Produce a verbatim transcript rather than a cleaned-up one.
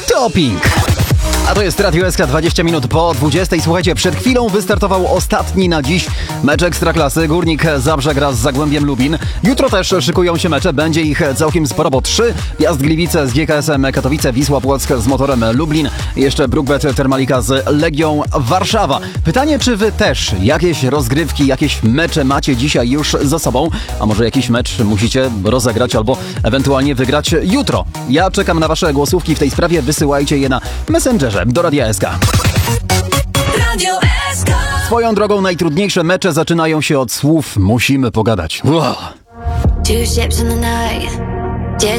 Topping. A to jest Radio S K dwadzieścia minut po dwudziestej. Słuchajcie, przed chwilą wystartował ostatni na dziś mecz Ekstraklasy. Górnik Zabrze gra z Zagłębiem Lubin. Jutro też szykują się mecze, będzie ich całkiem sporo, bo trzy. Piast Gliwice z G K S-em Katowice, Wisła Płock z Motorem Lublin, jeszcze Brukbet Termalika z Legią Warszawa. Pytanie, czy wy też jakieś rozgrywki, jakieś mecze macie dzisiaj już za sobą, a może jakiś mecz musicie rozegrać albo ewentualnie wygrać jutro? Ja czekam na wasze głosówki w tej sprawie, wysyłajcie je na Messengerze do Radia S K. Radio S K. Swoją drogą najtrudniejsze mecze zaczynają się od słów "musimy pogadać". Wow. Two ships in the night.